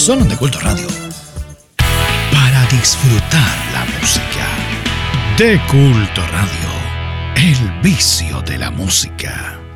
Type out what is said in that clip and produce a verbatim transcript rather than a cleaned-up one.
solo en De Culto Radio. Para disfrutar la música. De Culto Radio, el vicio de la música.